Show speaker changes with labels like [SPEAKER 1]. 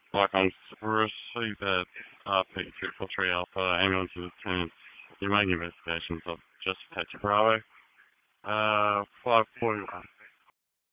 [SPEAKER 1] Like on received that RP-343 Alpha ambulance lieutenant. You're making investigations of just Patrick Bravo. 541.